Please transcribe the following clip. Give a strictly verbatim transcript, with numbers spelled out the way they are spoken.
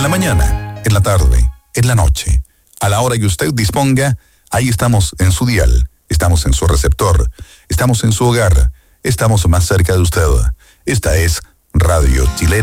la mañana, en la tarde, en la noche, a la hora que usted disponga, ahí estamos en su dial, estamos en su receptor, estamos en su hogar, estamos más cerca de usted. Esta es Radio Chilena.